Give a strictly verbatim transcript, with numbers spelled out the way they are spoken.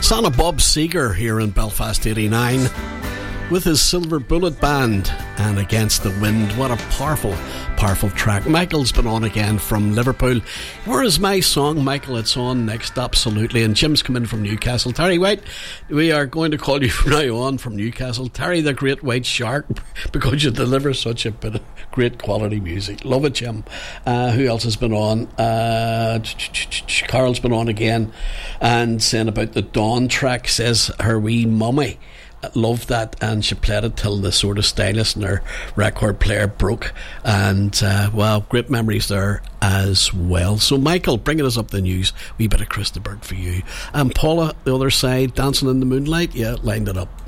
Son of Bob Seger here in Belfast eighty-nine with his Silver Bullet Band and Against the Wind. What a powerful, powerful track. Michael's been on again from Liverpool. Where is my song, Michael? It's on next, absolutely. And Jim's come in from Newcastle. Terry White, we are going to call you from now on from Newcastle. Terry the Great White Shark, because you deliver such a bit of great quality music. Love it, Jim. Uh, who else has been on? Uh, Carol's been on again and saying about the Dawn track, says her wee mummy loved that, and she played it till the sort of stylus in her record player broke. And uh, well, great memories there as well. So Michael, bringing us up the news, wee bit of Chris de Burgh for you. And Paula, the other side, Dancing in the Moonlight, yeah, lined it up.